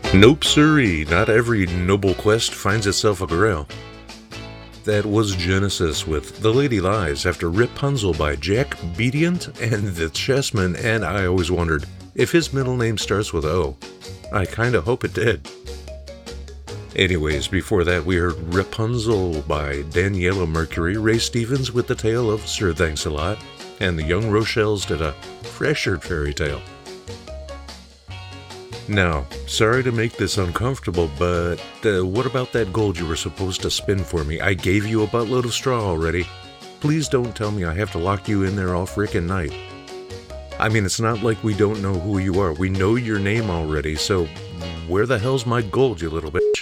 Nope, siree, not every noble quest finds itself a grail. That was Genesis with The Lady Lies after Rapunzel by Jack Bedient and the Chessman, and I always wondered if his middle name starts with O. I kinda hope it did. Anyways, before that we heard Rapunzel by Daniela Mercury, Ray Stevens with the tale of Sir Thanks-a-Lot, and the Young Rochelles did a fresher fairy tale. Now, sorry to make this uncomfortable, but what about that gold you were supposed to spin for me? I gave you a buttload of straw already. Please don't tell me I have to lock you in there all frickin' night. I mean, it's not like we don't know who you are. We know your name already, so where the hell's my gold, you little bitch?